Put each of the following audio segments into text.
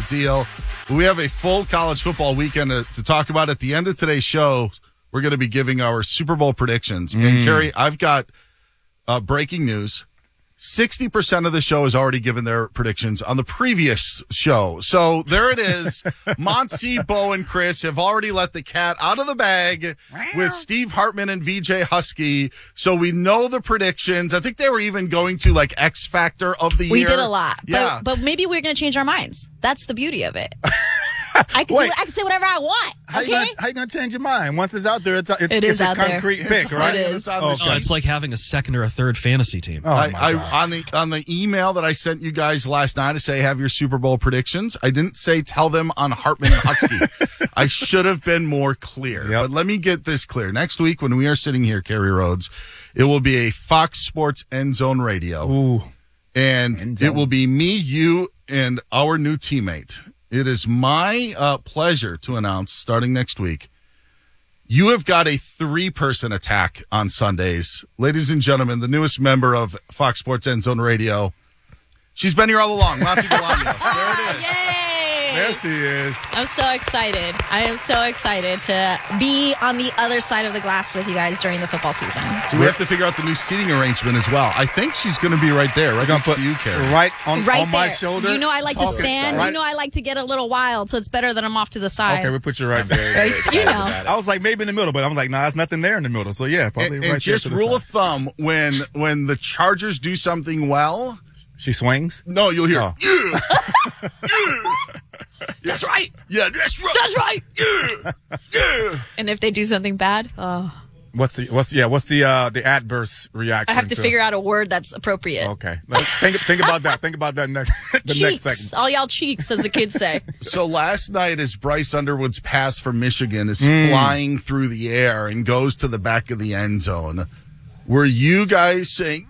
deal. We have a full college football weekend to talk about. At the end of today's show, we're going to be giving our Super Bowl predictions. And, Carrie, I've got breaking news. 60% of the show has already given their predictions on the previous show. So there it is. Monty, Bo, and Chris have already let the cat out of the bag with Steve Hartman and VJ Husky. So we know the predictions. I think they were even going to like X Factor of the year. We did a lot. Yeah. But maybe we're going to change our minds. That's the beauty of it. I can say whatever I want. Okay? How you gonna change your mind? Once it's out there, it's is a out there. concrete pick, right? It is. It's on the sheet. It's like having a second or a third fantasy team. Oh, my God. On the email that I sent you guys last night to say have your Super Bowl predictions, I didn't say tell them on Hartman and Husky. I should have been more clear. Yep. But let me get this clear. Next week when we are sitting here, Kerry Rhodes, it will be a Fox Sports End Zone Radio. Ooh. And it will be me, you, and our new teammate. It is my pleasure to announce, starting next week, you have got a 3-person attack on Sundays. Ladies and gentlemen, the newest member of Fox Sports End Zone Radio. She's been here all along, Monty Bolaños. There it is. Yay! There she is. I'm so excited. I am so excited to be on the other side of the glass with you guys during the football season. So we have to figure out the new seating arrangement as well. I think she's going to be right there, right next to you, Carrie. Right on Right my there. shoulder. You know I like to Talking stand. side. You know I like to get a little wild, so it's better that I'm off to the side. Okay, we'll put you right there. You know. I was like maybe in the middle, but I'm like, nah, there's nothing there in the middle. So yeah, probably And right just there to the rule side. of thumb, when the Chargers do something well, She swings. no, you'll hear, Oh. That's right. yeah, that's right. That's right. Yeah, yeah. And if they do something bad, What's the adverse reaction? I have to figure out a word that's appropriate. Okay, think about that. Think about that next Cheeks. next second. All y'all cheeks, as the kids say. So last night, as Bryce Underwood's pass from Michigan is flying through the air and goes to the back of the end zone, were you guys saying,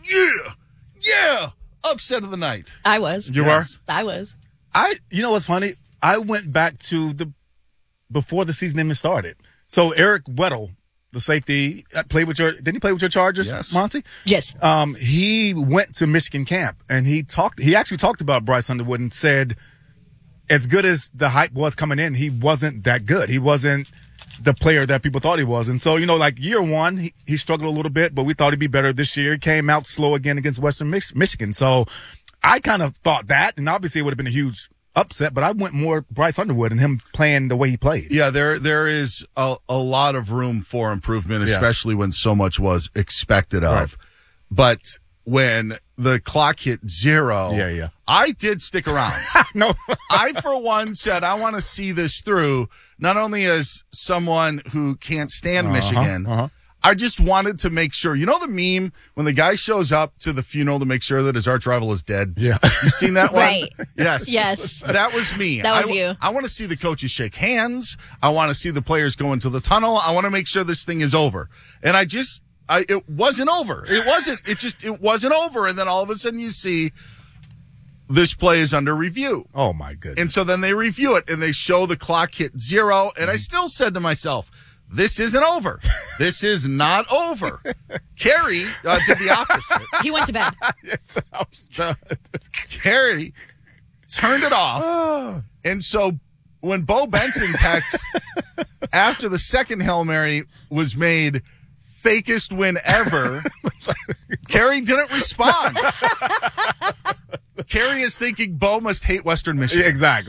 yeah, upset of the night? I was. You Yes. I was. You know what's funny? I went back to before the season even started. So Eric Weddle, the safety, didn't he play with your Chargers, Yes. Monty? Yes. He went to Michigan camp and he actually talked about Bryce Underwood and said, as good as the hype was coming in, he wasn't that good. He wasn't the player that people thought he was. And so, like year one, he struggled a little bit, but we thought he'd be better this year. He came out slow again against Western Michigan. So I kind of thought that, and obviously it would have been a huge upset, but I went more Bryce Underwood and him playing the way he played. Yeah, there is a lot of room for improvement, especially when so much was expected of. Right. But when the clock hit 0, Yeah. I did stick around. No. I, for one, said I want to see this through, not only as someone who can't stand Michigan, I just wanted to make sure. You know the meme when the guy shows up to the funeral to make sure that his arch rival is dead? Yeah. You seen that one? Right. Yes. Yes. That was me. That was you. I want to see the coaches shake hands. I want to see the players go into the tunnel. I want to make sure this thing is over. And it wasn't over. It wasn't over. And then all of a sudden you see this play is under review. Oh, my goodness. And so then they review it and they show the clock hit 0. And I still said to myself, this isn't over. This is not over. Carrie did the opposite. He went to bed. Yes, I was done. Carrie turned it off. And so when Bo Benson texts after the second Hail Mary was made, fakest win ever, Carrie didn't respond. Carrie is thinking Bo must hate Western Michigan. Yeah, exactly.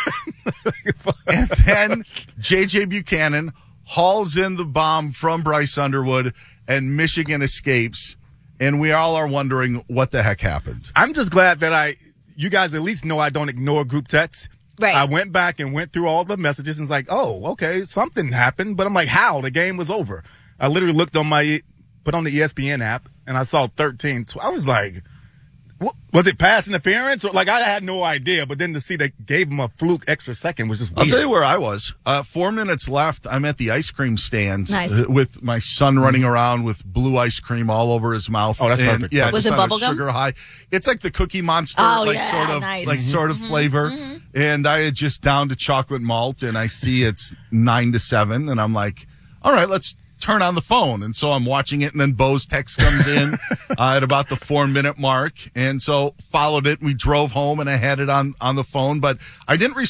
And then J.J. Buchanan hauls in the bomb from Bryce Underwood, and Michigan escapes. And we all are wondering what the heck happened. I'm just glad that you guys at least know I don't ignore group texts. Right. I went back and went through all the messages and was like, oh, okay, something happened. But I'm like, how? The game was over. I literally looked on put on the ESPN app, and I saw 13. I was like, what, was it pass interference? Or, I had no idea. But then to see they gave him a fluke extra second was just weird. I'll tell you where I was. 4 minutes left. I'm at the ice cream stand Nice. With my son running around with blue ice cream all over his mouth. Oh, that's And, perfect. Yeah, Was just it on a bubble gum? sugar high. It's like the Cookie Monster, Oh, like yeah, sort of, nice. like sort of flavor. And I had just downed a chocolate malt, and I see it's 9 to 7, and I'm like, all right, let's turn on the phone. And so I'm watching it, and then Bo's text comes in at about the 4-minute mark. And so followed it. We drove home, and I had it on the phone, but I didn't